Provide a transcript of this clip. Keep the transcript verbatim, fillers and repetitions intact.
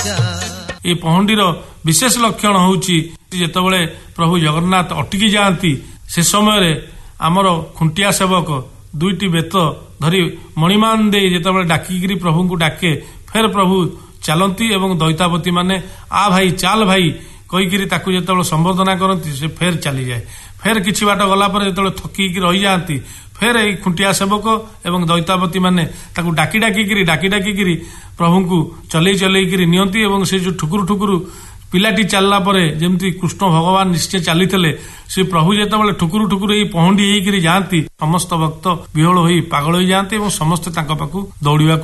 এই ପହଣ୍ଡିର ବିଶେଷ ଲକ୍ଷଣ ହେଉଛି ଯେତେବେଳେ ପ୍ରଭୁ ଜଗନ୍ନାଥ ଅଟକି ଯାଆନ୍ତି ସେ ସମୟରେ ଆମର ଖୁଣ୍ଟିଆ ସେବକ ଦୁଇଟି ବେତ ଧରି ମଣିମାନ ଦେଇ ଯେତେବେଳେ ଡାକିକିରି ପ୍ରଭୁଙ୍କୁ ଡାକେ ଫେର ପ୍ରଭୁ ଚାଲନ୍ତି ଏବଂ ଦୈତାପତି ମାନେ ଆ ଭାଇ ଚାଲ ଭାଇ କହିକିରି ତାକୁ ଯେତେବେଳେ ସମ୍ବର୍ଦ୍ଧନା କରନ୍ତି ସେ ଫେର ଚାଲିଯାଏ। ଫେର କିଛି ବାଟ ଗଲା ପରେ ଯେତେବେଳେ ଥକିକି ରହିଯାଆନ୍ତି ଫେର ଏଇ ଖୁଣ୍ଟିଆ ସେବକ ଏବଂ ଦୈତାପତି ମାନେ ତାକୁ ଡାକି ଡାକିକିରି ଡାକି ଡାକିକିରି ପ୍ରଭୁଙ୍କୁ ଚଲେଇ ଚଲେଇକିରି ନିଅନ୍ତି ଏବଂ ସେ ଯୋଉ ଠୁକୁରୁ ଠୁକୁରୁ ପିଲାଟି ଚାଲିଲା ପରେ ଯେମିତି କୃଷ୍ଣ ଭଗବାନ ନିଶ୍ଚୟ ଚାଲିଥିଲେ ସେ ପ୍ରଭୁ ଯେତେବେଳେ ଠୁକୁରୁ ଠୁକୁରୁ ଏଇ ପହଣ୍ଡି ହେଇକିରି ଯାଆନ୍ତି ସମସ୍ତ ଭକ୍ତ ବିହଳ ହୋଇ ପାଗଳ ହୋଇଯାଆନ୍ତି ଏବଂ ସମସ୍ତେ ତାଙ୍କ ପାଖକୁ ଦୌଡ଼ିବାକୁ